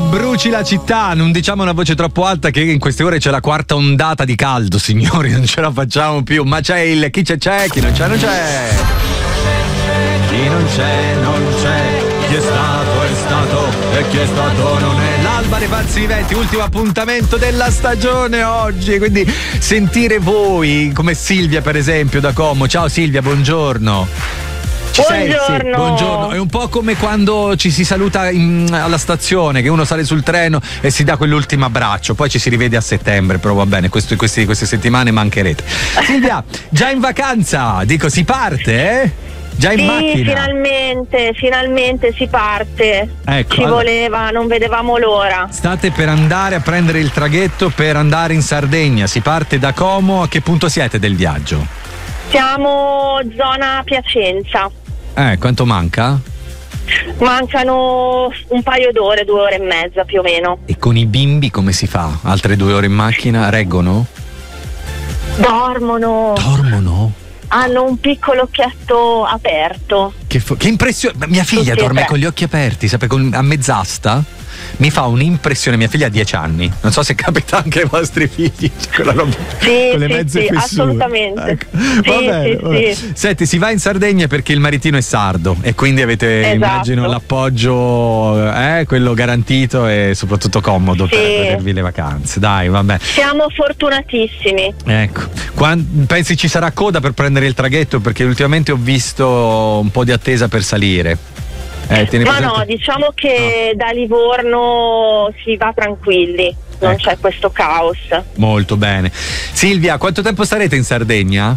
bruci la città, non diciamo una voce troppo alta che in queste ore c'è la quarta ondata di caldo, signori, non ce la facciamo più, ma c'è il chi c'è, chi non c'è, non c'è. Chi non c'è, non c'è, chi è stato e chi è stato non è. L'alba dei pazzi viventi, ultimo appuntamento della stagione oggi, quindi sentire voi, come Silvia per esempio da Como. Ciao Silvia, buongiorno. Buongiorno. Sì, buongiorno. È un po' come quando ci si saluta alla stazione, che uno sale sul treno e si dà quell'ultimo abbraccio, poi ci si rivede a settembre, però va bene, queste settimane mancherete. Silvia, già in vacanza, dico, si parte, eh? Già in macchina? Finalmente si parte. Ecco, ci voleva, non vedevamo l'ora. State per andare a prendere il traghetto per andare in Sardegna, si parte da Como, a che punto siete del viaggio? Siamo zona Piacenza. Quanto manca? Mancano un paio d'ore, 2 ore e mezza più o meno. E con i bimbi come si fa? Altre 2 ore in macchina? Reggono? Dormono? Hanno un piccolo occhietto aperto. Che impressione! Mia figlia dorme con gli occhi aperti, a mezz'asta. Mi fa un'impressione, mia figlia ha 10 anni, non so se capita anche ai vostri figli, quella roba, sì, con le mezze fessure. Assolutamente. Ecco. Vabbè. Senti, si va in Sardegna perché il maritino è sardo e quindi avete, immagino, l'appoggio, quello garantito e soprattutto comodo per godervi le vacanze. Dai, vabbè. Siamo fortunatissimi. Ecco, pensi ci sarà coda per prendere il traghetto? Perché ultimamente ho visto un po' di attesa per salire. No, diciamo che da Livorno si va tranquilli, non c'è questo caos. Molto bene. Silvia, quanto tempo starete in Sardegna?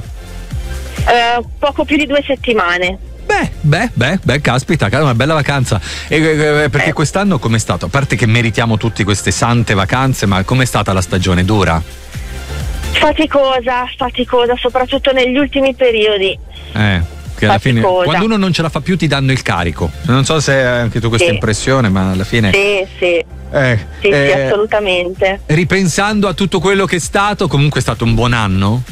Poco più di 2 settimane. Beh, caspita, una bella vacanza. Perché quest'anno com'è stato? A parte che meritiamo tutti queste sante vacanze, ma com'è stata la stagione? Dura? Faticosa, soprattutto negli ultimi periodi. Che alla fine, quando uno non ce la fa più, ti danno il carico. Non so se hai anche tu questa impressione, ma alla fine sì, assolutamente. Ripensando a tutto quello che è stato, comunque è stato un buon anno?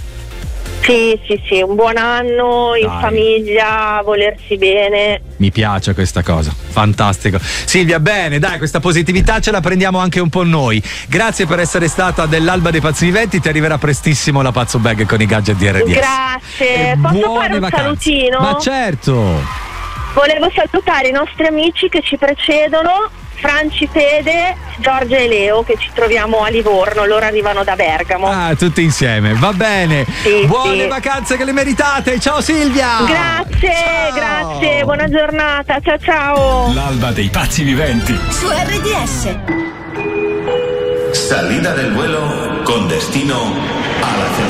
Sì, un buon anno in famiglia, volersi bene. Mi piace questa cosa, fantastico. Silvia, bene, dai, questa positività ce la prendiamo anche un po' noi. Grazie per essere stata dell'Alba dei Pazzi Viventi, ti arriverà prestissimo la Pazzo Bag con i gadget di RDS. Grazie, posso fare un salutino? Ma certo! Volevo salutare i nostri amici che ci precedono, Franci, Fede, Giorgia e Leo, che ci troviamo a Livorno, loro arrivano da Bergamo. Tutti insieme, va bene. Buone vacanze che le meritate. Ciao Silvia. Grazie, buona giornata, ciao. L'Alba dei Pazzi Viventi su RDS. Salida del vuelo con destino a la